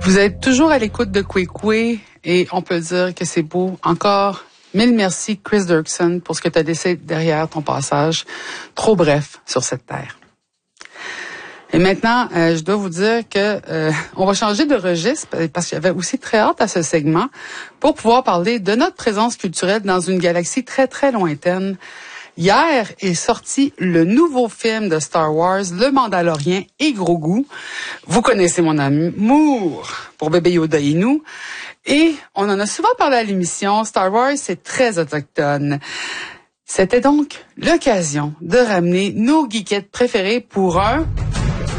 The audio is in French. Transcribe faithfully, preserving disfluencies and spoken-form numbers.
Vous êtes toujours à l'écoute de Kwekwe et on peut dire que c'est beau. Encore mille merci, Chris Dirksen, pour ce que tu as laissé derrière ton passage trop bref sur cette terre. Et maintenant, euh, je dois vous dire que euh, on va changer de registre parce que j'avais aussi très hâte à ce segment pour pouvoir parler de notre présence culturelle dans une galaxie très, très lointaine. Hier est sorti le nouveau film de Star Wars, Le Mandalorien et Grogu. Vous connaissez mon amour pour Bébé Yoda et nous. Et on en a souvent parlé à l'émission. Star Wars, c'est très autochtone. C'était donc l'occasion de ramener nos geekettes préférées pour un